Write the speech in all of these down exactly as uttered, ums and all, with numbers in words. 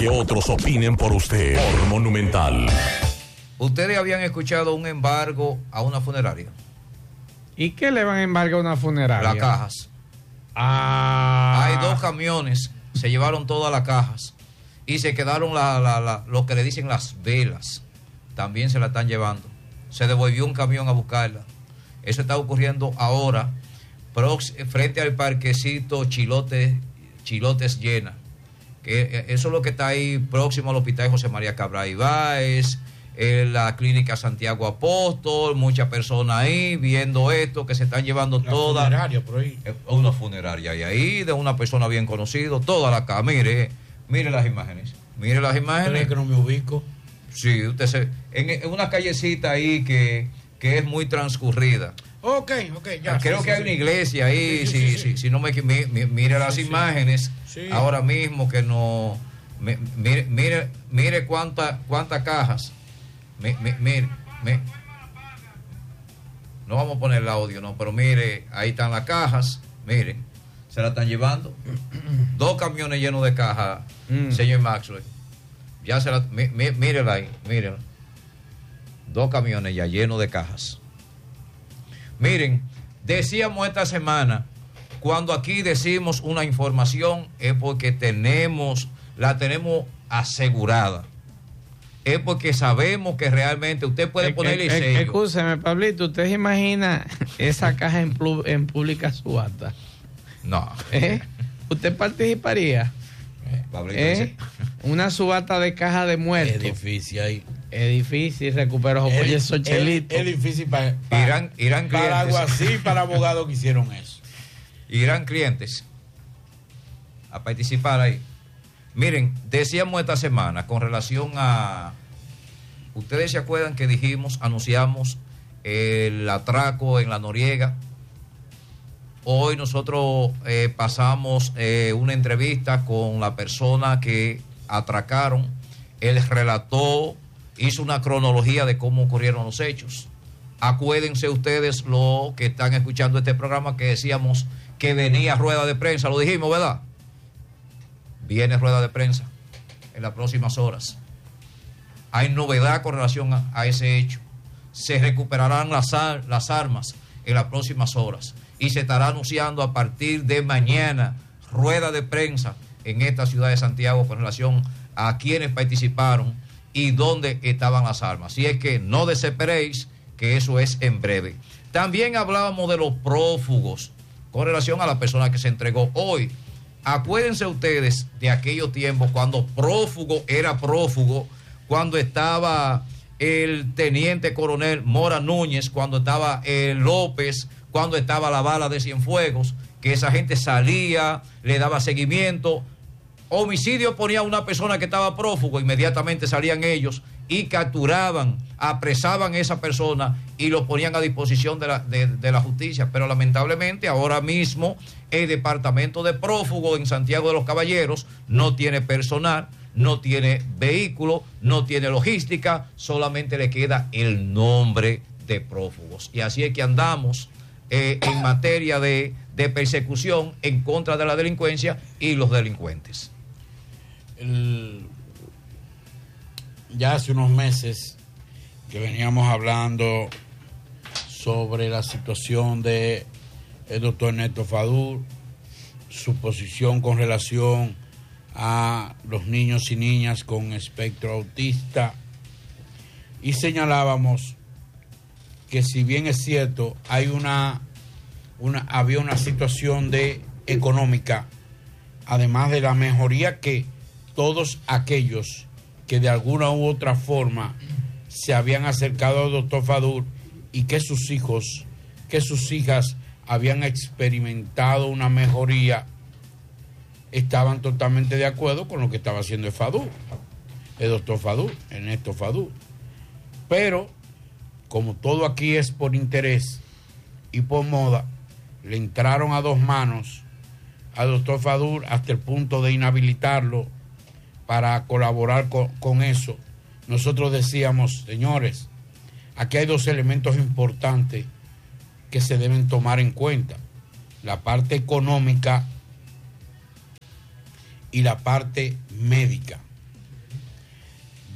Que otros opinen por usted. Por Monumental. ¿Ustedes habían escuchado un embargo a una funeraria? ¿Y qué le van a embargar a una funeraria? Las cajas. Ah. Hay dos camiones, se llevaron todas las cajas y se quedaron la, la, la, lo que le dicen las velas. También se la están llevando. Se devolvió un camión a buscarla. Eso está ocurriendo ahora prox, frente al parquecito Chilotes, Chilotes Llena. Que eso es lo que está ahí próximo al hospital José María Cabral Ibáez, en la clínica Santiago Apóstol, muchas personas ahí viendo esto, que se están llevando una toda funeraria por ahí. Una funeraria y ahí de una persona bien conocida, toda la casa. Mire, mire las imágenes, mire las imágenes. ¿Cree que no me ubico? Sí, usted se, en, en una callecita ahí que, que es muy transcurrida. Ok, ok, ya. Creo sí, que sí, hay sí. una iglesia ahí, Sí, sí, si, sí, sí. si, si no me mi, mi, mire las Sí, sí. imágenes Sí. ahora mismo que no mi, mire, mire, mire cuántas cuántas cajas. Mi, mi, mire, mi, no vamos a poner el audio, no, pero mire, ahí están las cajas, miren, se la están llevando. Dos camiones llenos de cajas, mm. señor Maxwell. Ya se la, mi, mi, mírela ahí, mírela. Dos camiones ya llenos de cajas. Miren, decíamos esta semana, cuando aquí decimos una información es porque tenemos, la tenemos asegurada. Es porque sabemos que realmente usted puede Eh, ponerle eh, sello. Escúcheme, Pablito, ¿usted se imagina esa caja en, plu- en pública subasta? No. ¿Eh? ¿Usted participaría? Pablito ¿Eh? dice, Una subasta de caja de muertos. Es difícil ahí. Es difícil recuperar oye, esos chelitos. Es difícil para, para, irán, irán para clientes. algo así, para abogados que hicieron eso. Irán clientes a participar ahí. Miren, decíamos esta semana con relación a... Ustedes se acuerdan que dijimos, anunciamos el atraco en La Noriega. Hoy nosotros eh, pasamos eh, una entrevista con la persona que atracaron. Él relató, hizo una cronología de cómo ocurrieron los hechos. Acuérdense ustedes los que están escuchando este programa que decíamos que venía rueda de prensa, lo dijimos, ¿verdad? Viene rueda de prensa en las próximas horas. Hay novedad con relación a, a ese hecho. Se recuperarán las, las armas en las próximas horas y se estará anunciando a partir de mañana rueda de prensa en esta ciudad de Santiago con relación a quienes participaron y dónde estaban las armas. Así es que no desesperéis, que eso es en breve. También hablábamos de los prófugos con relación a la persona que se entregó hoy. Acuérdense ustedes de aquellos tiempos cuando prófugo era prófugo, cuando estaba el teniente coronel Mora Núñez, cuando estaba el López, cuando estaba la bala de Cienfuegos, que esa gente salía, le daba seguimiento. Homicidio ponía a una persona que estaba prófugo, inmediatamente salían ellos y capturaban, apresaban a esa persona y lo ponían a disposición de la, de, de la justicia. Pero lamentablemente ahora mismo el departamento de prófugos en Santiago de los Caballeros no tiene personal, no tiene vehículo, no tiene logística, solamente le queda el nombre de prófugos. Y así es que andamos eh, en materia de, de persecución en contra de la delincuencia y los delincuentes. El, ya hace unos meses que veníamos hablando sobre la situación de el doctor Ernesto Fadur, su posición con relación a los niños y niñas con espectro autista, y señalábamos que si bien es cierto hay una, una había una situación de económica, además de la mejoría que todos aquellos que de alguna u otra forma se habían acercado al doctor Fadur y que sus hijos, que sus hijas habían experimentado una mejoría, estaban totalmente de acuerdo con lo que estaba haciendo el Fadur, el doctor Fadur, Ernesto Fadur. Pero, como todo aquí es por interés y por moda, le entraron a dos manos al doctor Fadur hasta el punto de inhabilitarlo para colaborar con, con eso. Nosotros decíamos, señores, aquí hay dos elementos importantes que se deben tomar en cuenta: la parte económica y la parte médica.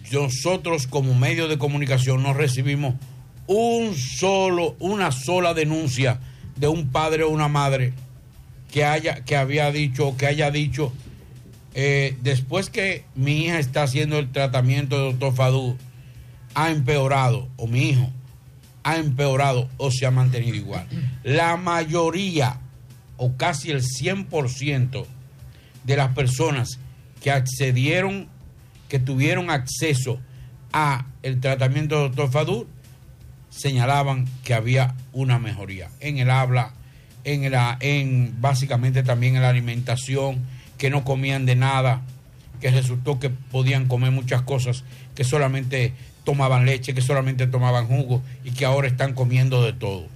nosotros como medio de comunicación no recibimos un solo, una sola denuncia de un padre o una madre que haya, que había dicho, que haya dicho, eh, después que mi hija está haciendo el tratamiento de doctor Fadul, ha empeorado, o mi hijo ha empeorado o se ha mantenido igual. La mayoría, o casi el cien por ciento de las personas que accedieron, que tuvieron acceso a el tratamiento del doctor Fadul, señalaban que había una mejoría en el habla, en, la, en básicamente también en la alimentación, que no comían de nada, que resultó que podían comer muchas cosas, que solamente tomaban leche, que solamente tomaban jugo y que ahora están comiendo de todo.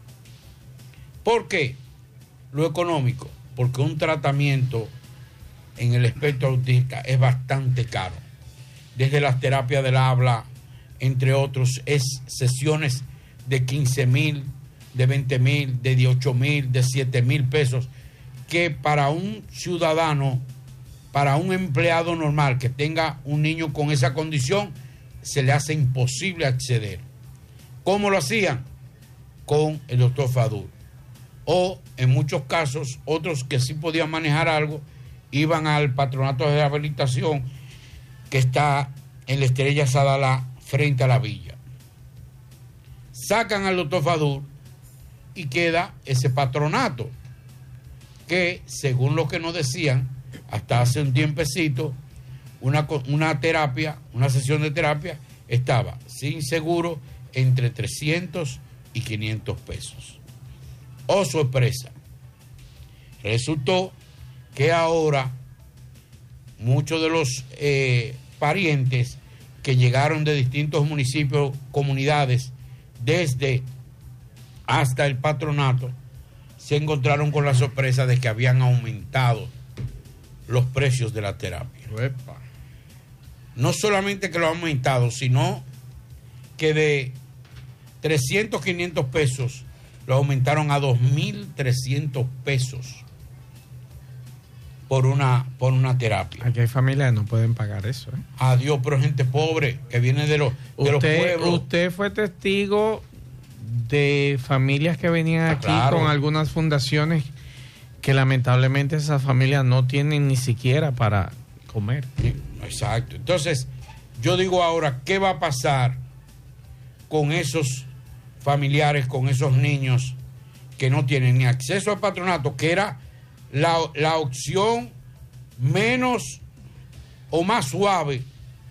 ¿Por qué? Lo económico, porque un tratamiento en el espectro autista es bastante caro. Desde las terapias del habla, entre otros, es sesiones de quince mil, de veinte mil, de dieciocho mil, de siete mil pesos, que para un ciudadano, para un empleado normal que tenga un niño con esa condición, se le hace imposible acceder. ¿Cómo lo hacían? Con el doctor Fadul. O en muchos casos, otros que sí podían manejar algo, iban al patronato de rehabilitación que está en la Estrella Sadalá, frente a la villa. Sacan al doctor Fadul y queda ese patronato que, según lo que nos decían, hasta hace un tiempecito, una, una terapia, una sesión de terapia, estaba sin seguro entre trescientos y quinientos pesos. Oh, sorpresa. Resultó que ahora muchos de los eh, parientes que llegaron de distintos municipios, comunidades, desde hasta el patronato, se encontraron con la sorpresa de que habían aumentado los precios de la terapia. Uepa. No solamente que lo han aumentado, sino que de trescientos, quinientos pesos lo aumentaron a dos mil trescientos pesos por una, por una terapia. Aquí hay familias que no pueden pagar eso. ¿eh? Adiós, pero gente pobre que viene de los, de usted, los pueblos. Usted fue testigo de familias que venían aquí claro. con algunas fundaciones que lamentablemente esas familias no tienen ni siquiera para comer. Sí, exacto. Entonces, yo digo ahora, ¿qué va a pasar con esos familiares, con esos niños que no tienen ni acceso al patronato, que era la, la opción menos o más suave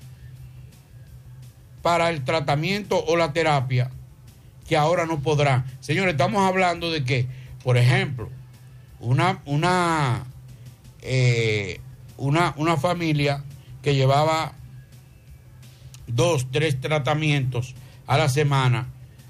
para el tratamiento o la terapia, que ahora no podrán? Señores, estamos hablando de que, por ejemplo, una una eh, una, una familia que llevaba dos, tres tratamientos a la semana,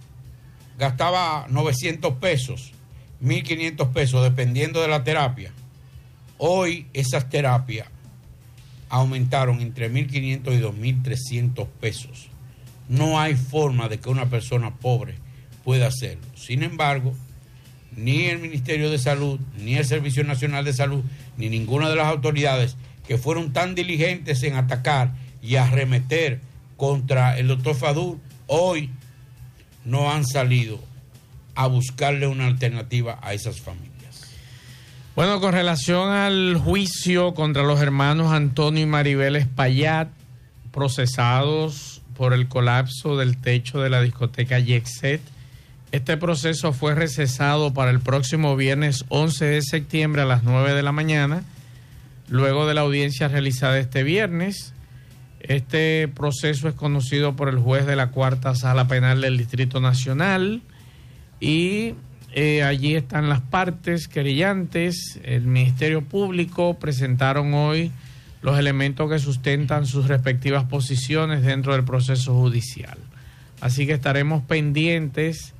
gastaba novecientos pesos, mil quinientos pesos, dependiendo de la terapia. Hoy esas terapias aumentaron entre mil quinientos y dos mil trescientos pesos. No hay forma de que una persona pobre pueda hacerlo. Sin embargo, ni el Ministerio de Salud, ni el Servicio Nacional de Salud, ni ninguna de las autoridades que fueron tan diligentes en atacar y arremeter contra el doctor Fadul, hoy no han salido a buscarle una alternativa a esas familias. Bueno, con relación al juicio contra los hermanos Antonio y Maribel Espaillat, procesados por el colapso del techo de la discoteca Yexet, este proceso fue recesado para el próximo viernes once de septiembre a las nueve de la mañana, luego de la audiencia realizada este viernes. Este proceso es conocido por el juez de la Cuarta Sala Penal del Distrito Nacional y eh, allí están las partes querellantes. El Ministerio Público presentaron hoy los elementos que sustentan sus respectivas posiciones dentro del proceso judicial. Así que estaremos pendientes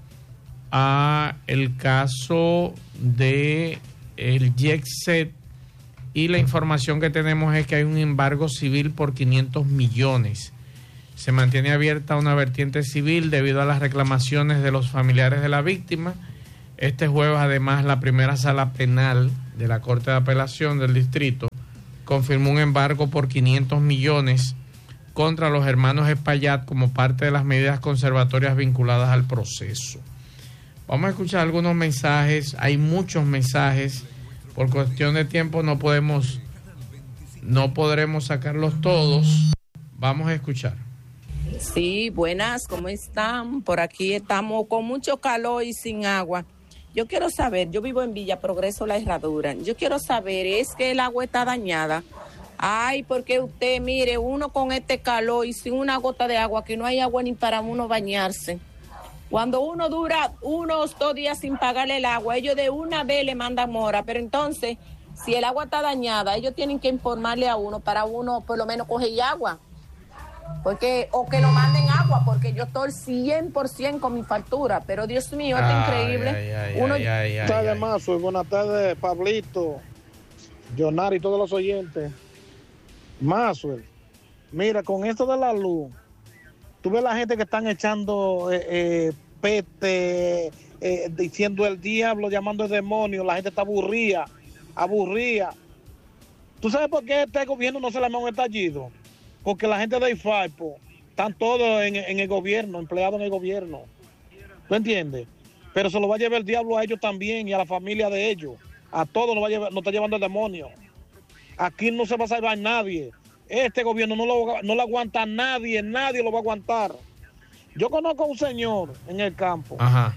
a el caso de el Yexet, y la información que tenemos es que hay un embargo civil por quinientos millones. Se mantiene abierta una vertiente civil debido a las reclamaciones de los familiares de la víctima. Este jueves, además, la primera sala penal de la Corte de Apelación del Distrito confirmó un embargo por quinientos millones contra los hermanos Espaillat como parte de las medidas conservatorias vinculadas al proceso. Vamos a escuchar algunos mensajes, hay muchos mensajes, por cuestión de tiempo no podemos, no podremos sacarlos todos, vamos a escuchar. Sí, buenas, ¿cómo están? Por aquí estamos con mucho calor y sin agua. Yo quiero saber, yo vivo en Villa Progreso, La Herradura, yo quiero saber, ¿es que el agua está dañada? Ay, porque usted, mire, uno con este calor y sin una gota de agua, que no hay agua ni para uno bañarse. Cuando uno dura unos dos días sin pagarle el agua, ellos de una vez le mandan mora, pero entonces, si el agua está dañada, ellos tienen que informarle a uno para uno por lo menos coger agua. Porque, o que nos manden agua, porque yo estoy cien por ciento con mi factura, pero Dios mío, esto es increíble. Ay, ay, Uno... ay, ay, Buenas tardes, Mazo, buenas tardes, Pablito, Jonari y todos los oyentes. Mazo, mira, con esto de la luz, tú ves la gente que están echando eh, eh, pete, eh, diciendo el diablo, llamando el demonio, la gente está aburrida, aburrida. ¿Tú sabes por qué este gobierno no se le llama un estallido? Porque la gente de IFAIPO están todos en, en el gobierno, empleados en el gobierno. ¿Tú entiendes? Pero se lo va a llevar el diablo a ellos también y a la familia de ellos. A todos nos, va a llevar, nos está llevando el demonio. Aquí no se va a salvar nadie. Este gobierno no lo, no lo aguanta nadie, nadie lo va a aguantar. Yo conozco a un señor en el campo. Ajá.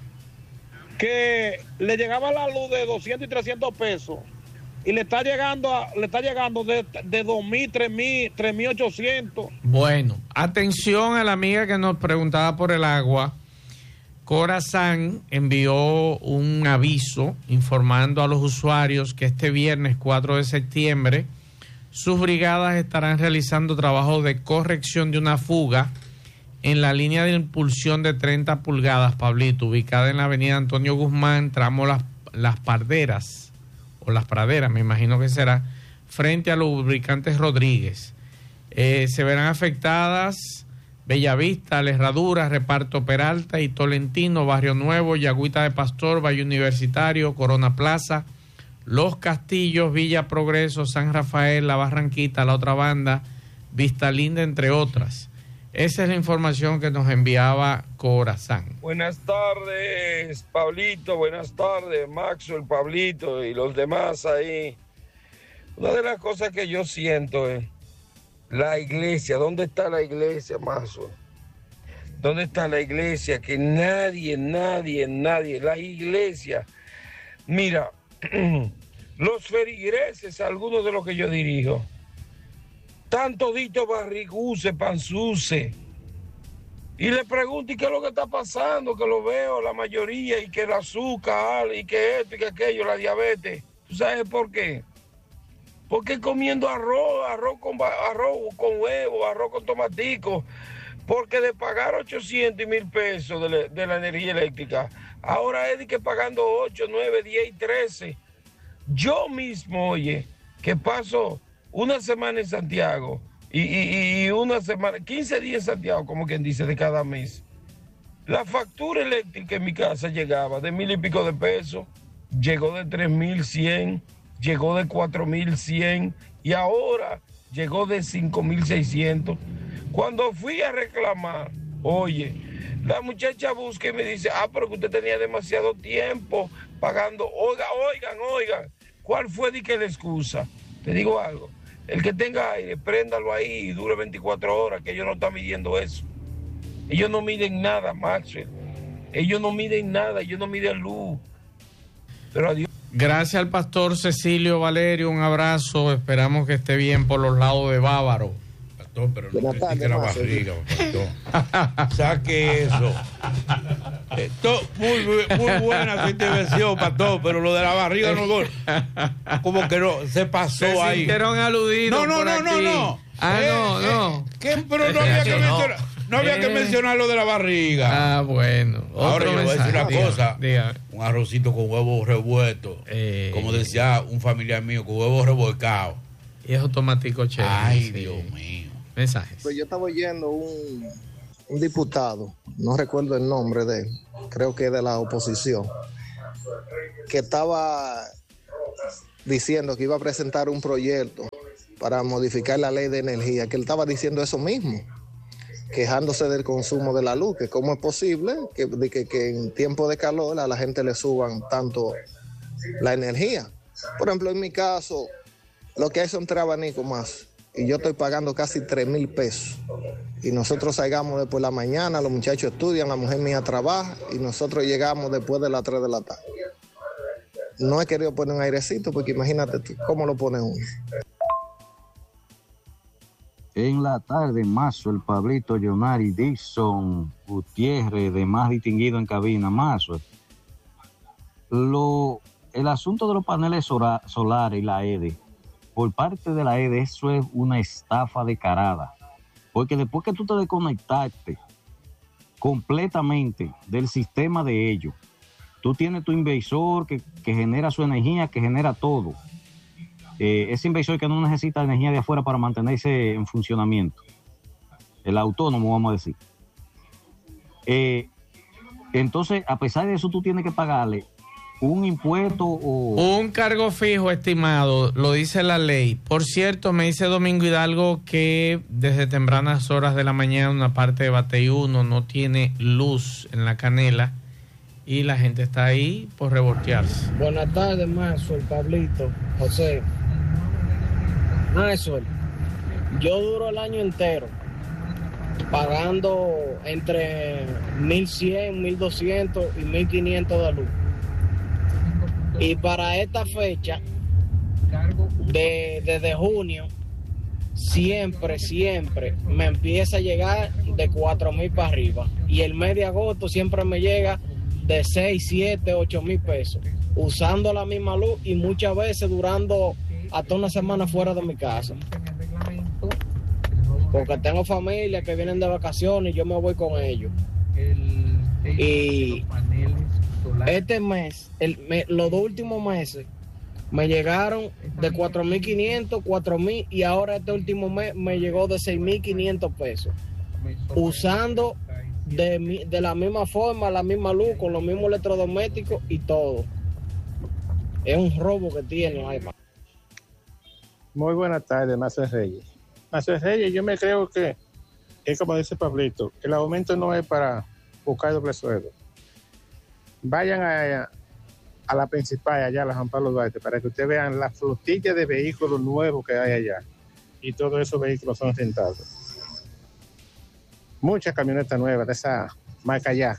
Que le llegaba la luz de doscientos y trescientos pesos. Y le está llegando a, le está llegando de, de dos mil, tres mil, tres mil ochocientos. Bueno, atención a la amiga que nos preguntaba por el agua. Corazán envió un aviso informando a los usuarios que este viernes cuatro de septiembre sus brigadas estarán realizando trabajos de corrección de una fuga en la línea de impulsión de treinta pulgadas, Pablito, ubicada en la avenida Antonio Guzmán, tramo Las, Las Parderas. o Las Praderas, me imagino que será, frente a los Lubricantes Rodríguez. Eh, se verán afectadas Bellavista, La Herradura, Reparto Peralta y Tolentino, Barrio Nuevo, Yagüita de Pastor, Valle Universitario, Corona Plaza, Los Castillos, Villa Progreso, San Rafael, La Barranquita, La Otra Banda, Vista Linda, entre otras. Esa es la información que nos enviaba Corazán. Buenas tardes, Pablito. Buenas tardes, Maxwell, Pablito y los demás ahí. Una de las cosas que yo siento es la iglesia. ¿Dónde está la iglesia, Maxwell? ¿Dónde está la iglesia? Que nadie, nadie, nadie, la iglesia. Mira, los feligreses, algunos de los que yo dirijo, están toditos barriguces, panzuces. Y le pregunto, ¿y qué es lo que está pasando? Que lo veo, la mayoría, y que el azúcar, y que esto, y que aquello, la diabetes. ¿Tú sabes por qué? Porque comiendo arroz, arroz con, arroz con huevo, arroz con tomatico. Porque de pagar ochocientos y mil pesos de, le, de la energía eléctrica, ahora es de que pagando ocho, nueve, diez y trece. Yo mismo, oye, que paso una semana en Santiago y, y, y una semana, quince días en Santiago, como quien dice, de cada mes. La factura eléctrica en mi casa llegaba de mil y pico de pesos, llegó de tres mil cien, llegó de cuatro mil cien y ahora llegó de cinco mil seiscientos. Cuando fui a reclamar, oye, la muchacha busca y me dice, ah, pero que usted tenía demasiado tiempo pagando. Oiga, oigan, oigan, ¿cuál fue de que la excusa? Te digo algo. El que tenga aire, préndalo ahí y dure veinticuatro horas, que ellos no están midiendo eso. Ellos no miden nada, Maxwell. Ellos no miden nada, ellos no miden luz. Pero adiós. Gracias al pastor Cecilio Valerio, un abrazo. Esperamos que esté bien por los lados de Bávaro. Pastor, pero no critique la barriga, pastor. Saque eso. Esto, muy, muy buena su intervención, pastor, pero lo de la barriga no, como que no, se pasó se ahí. Se sintieron aludidos. No, no, por no, aquí. no, no. Ah, eh, no, no. Eh, ¿qué? Pero no había que mencionar, no había que mencionar lo de la barriga. Ah, bueno. Ahora yo voy a decir una Dígame, cosa. dígame. Un arrocito con huevos revueltos. Eh, como decía un familiar mío, con huevos revolcados. Y esos tomaticos chéveres. Ay, sí. Dios mío. Mensajes. Pues yo estaba oyendo un, un diputado, no recuerdo el nombre de él, creo que es de la oposición, que estaba diciendo que iba a presentar un proyecto para modificar la ley de energía, que él estaba diciendo eso mismo, quejándose del consumo de la luz, que cómo es posible que, que, que en tiempo de calor a la gente le suban tanto la energía. Por ejemplo, en mi caso, lo que hay son tres abanicos más, y yo estoy pagando casi tres mil pesos. Y nosotros salgamos después de la mañana, los muchachos estudian, la mujer mía trabaja, y nosotros llegamos después de las tres de la tarde. No he querido poner un airecito, porque imagínate tú, ¿cómo lo pone uno? En la tarde, Mazo, el Pablito, Yonari, Dixon, Gutiérrez, de más distinguido en cabina, Mazo. Lo, el asunto de los paneles sola, solares y la E D E, por parte de la E D E, eso es una estafa descarada. Porque después que tú te desconectaste completamente del sistema de ellos, tú tienes tu inversor que, que genera su energía, que genera todo. Eh, ese inversor que no necesita energía de afuera para mantenerse en funcionamiento. El autónomo, vamos a decir. Eh, entonces, a pesar de eso, tú tienes que pagarle un impuesto o... Un cargo fijo estimado, lo dice la ley. Por cierto, me dice Domingo Hidalgo que desde tempranas horas de la mañana una parte de Batey uno no tiene luz en La Canela y la gente está ahí por revoltearse. Buenas tardes, Maxwell, Pablito, José. Maxwell, yo duro el año entero pagando entre mil cien, mil doscientos y mil quinientos de luz. Y para esta fecha, de, desde junio, siempre, siempre me empieza a llegar de cuatro mil para arriba. Y el mes de agosto siempre me llega de seis, siete, ocho mil pesos, usando la misma luz y muchas veces durando hasta una semana fuera de mi casa. Porque tengo familia que vienen de vacaciones y yo me voy con ellos. Y este mes, el, me, los dos últimos meses, me llegaron de cuatro mil quinientos, cuatro mil y ahora este último mes me llegó de seis mil quinientos pesos. Usando de, de la misma forma, la misma luz, con los mismos electrodomésticos y todo. Es un robo que tiene, ay, Muy buenas tardes, Mazo Reyes. Mazo Reyes, yo me creo que es como dice Pablito, el aumento no es para buscar doble sueldo. Vayan a, a la principal, allá a la Juan Pablo Duarte, para que ustedes vean la flotilla de vehículos nuevos que hay allá. Y todos esos vehículos son rentados. Muchas camionetas nuevas de esa marca allá.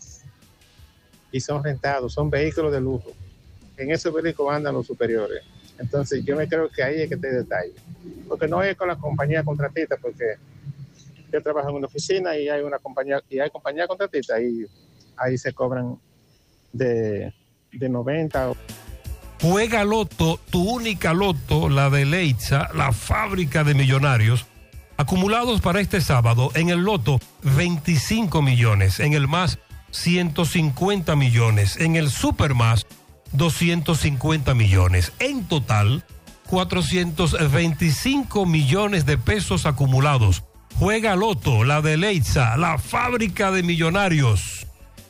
Y son rentados, son vehículos de lujo. En esos vehículos andan los superiores. Entonces yo me creo que ahí es que está el detalle. Porque no es con la compañía contratista, porque yo trabajo en una oficina y hay una compañía, y hay compañía contratista y ahí se cobran de, de noventa. Juega Loto, tu única Loto, la de Leitza, la fábrica de millonarios. Acumulados para este sábado, en el Loto, veinticinco millones, en el Más, ciento cincuenta millones, en el Super Más, doscientos cincuenta millones. En total, cuatrocientos veinticinco millones de pesos acumulados. Juega Loto, la de Leitza, la fábrica de millonarios.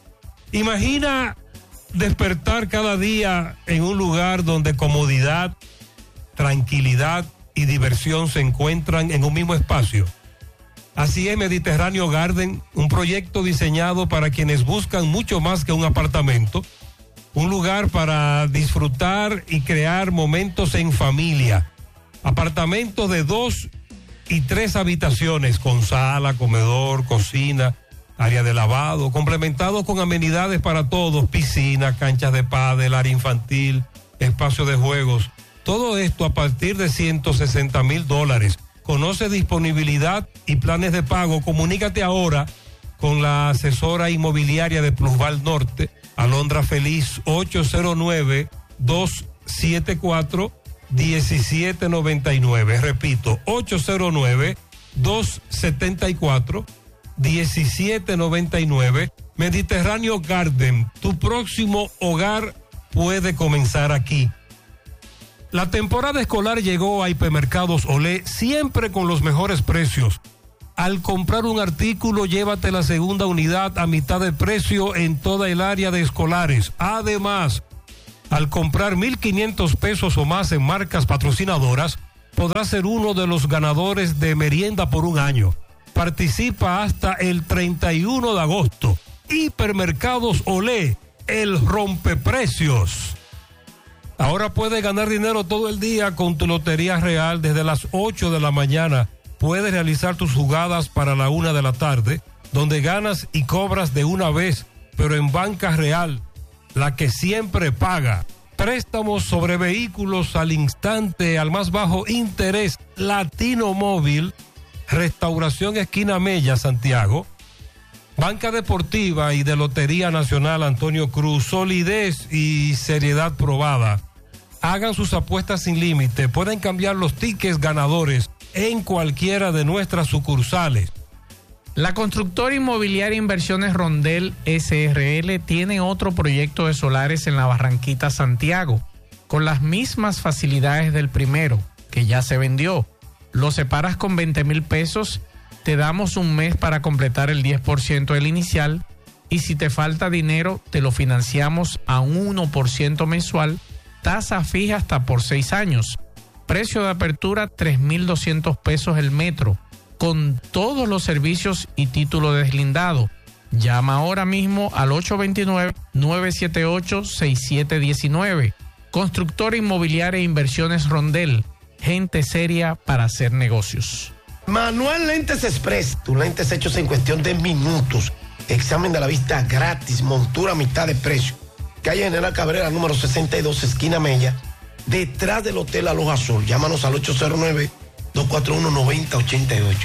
Imagina despertar cada día en un lugar donde comodidad, tranquilidad y diversión se encuentran en un mismo espacio. Así es Mediterráneo Garden, un proyecto diseñado para quienes buscan mucho más que un apartamento, un lugar para disfrutar y crear momentos en familia. Apartamentos de dos y tres habitaciones con sala, comedor, cocina, área de lavado, complementados con amenidades para todos, piscina, canchas de pádel, área infantil, espacio de juegos. Todo esto a partir de ciento sesenta mil dólares. Conoce disponibilidad y planes de pago. Comunícate ahora con la asesora inmobiliaria de Plusval Norte, Alondra Feliz, ocho cero nueve, dos siete cuatro, uno siete nueve nueve. Repito, ocho cero nueve, dos siete cuatro, uno siete nueve nueve. Mediterráneo Garden, tu próximo hogar puede comenzar aquí. La temporada escolar llegó a Hipermercados Olé, siempre con los mejores precios. Al comprar un artículo, llévate la segunda unidad a mitad de precio en toda el área de escolares. Además, al comprar mil quinientos pesos o más en marcas patrocinadoras, podrá ser uno de los ganadores de merienda por un año. Participa hasta el treinta y uno de agosto. Hipermercados Olé, el rompeprecios. Ahora puedes ganar dinero todo el día con tu Lotería Real. Desde las ocho de la mañana puedes realizar tus jugadas para la una de la tarde, donde ganas y cobras de una vez, pero en Banca Real, la que siempre paga. Préstamos sobre vehículos al instante, al más bajo interés. Latino Móvil, Restauración Esquina Mella, Santiago. Banca Deportiva y de Lotería Nacional Antonio Cruz, solidez y seriedad probada. Hagan sus apuestas sin límite, pueden cambiar los tickets ganadores en cualquiera de nuestras sucursales. La constructora inmobiliaria Inversiones Rondel S R L tiene otro proyecto de solares en la Barranquita, Santiago, con las mismas facilidades del primero, que ya se vendió. Lo separas con veinte mil pesos, te damos un mes para completar el diez por ciento del inicial y si te falta dinero te lo financiamos a un uno por ciento mensual, tasa fija hasta por seis años. Precio de apertura tres mil doscientos pesos el metro, con todos los servicios y título deslindado. Llama ahora mismo al ocho dos nueve, nueve siete ocho, seis siete uno nueve. Constructora Inmobiliaria e Inversiones Rondel, gente seria para hacer negocios. Manuel Lentes Express, tus lentes hechos en cuestión de minutos. Examen de la vista gratis, montura a mitad de precio. Calle General Cabrera, número sesenta y dos, esquina Mella, detrás del Hotel Aloha Sol. Llámanos al ocho cero nueve, dos cuatro uno, nueve cero ocho ocho.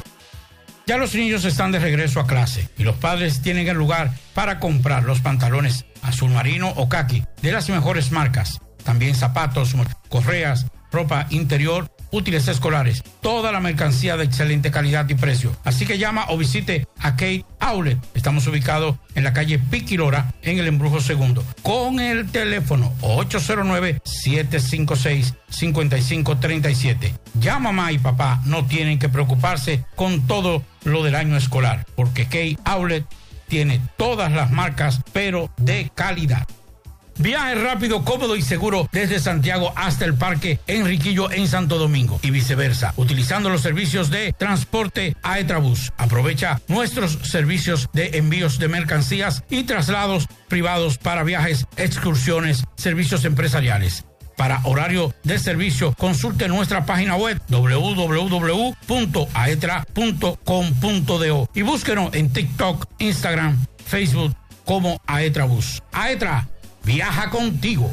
Ya los niños están de regreso a clase y los padres tienen el lugar para comprar los pantalones azul marino o caqui de las mejores marcas. También zapatos, correas, ropa interior, útiles escolares, toda la mercancía de excelente calidad y precio. Así que llama o visite a Kate Outlet. Estamos ubicados en la calle Piquilora, en el Embrujo Segundo, con el teléfono ocho cero nueve, siete cinco seis, cinco cinco tres siete. Ya mamá y papá no tienen que preocuparse con todo lo del año escolar, porque Kate Outlet tiene todas las marcas, pero de calidad. Viaje rápido, cómodo y seguro desde Santiago hasta el Parque Enriquillo en Santo Domingo y viceversa, utilizando los servicios de transporte Aetrabús. Aprovecha nuestros servicios de envíos de mercancías y traslados privados para viajes, excursiones, servicios empresariales. Para horario de servicio, consulte nuestra página web doble u doble u doble u punto aetra punto com punto do y búsquenos en TikTok, Instagram, Facebook como Aetrabús. Aetra, viaja contigo.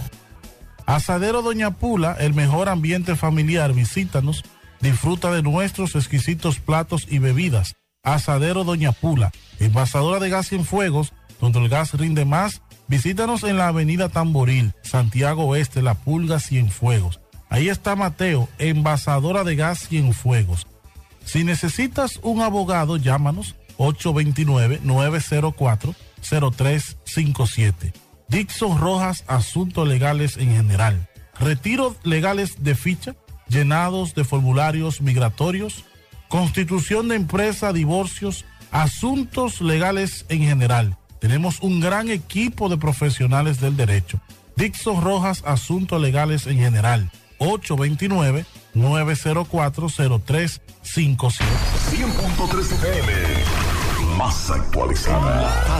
Asadero Doña Pula, el mejor ambiente familiar. Visítanos, disfruta de nuestros exquisitos platos y bebidas. Asadero Doña Pula, envasadora de gas Cienfuegos, donde el gas rinde más. Visítanos en la avenida Tamboril, Santiago Oeste, La Pulga, Cienfuegos. Ahí está Mateo, envasadora de gas Cienfuegos. Si necesitas un abogado, llámanos ocho dos nueve, nueve cero cuatro, cero tres cinco siete. Dixon Rojas, asuntos legales en general. Retiros legales de ficha, llenados de formularios migratorios, constitución de empresa, divorcios, asuntos legales en general. Tenemos un gran equipo de profesionales del derecho. Dixon Rojas, asuntos legales en general. ocho dos nueve, nueve cero cuatro, cero tres cinco siete. cien punto tres F M, más actualizada.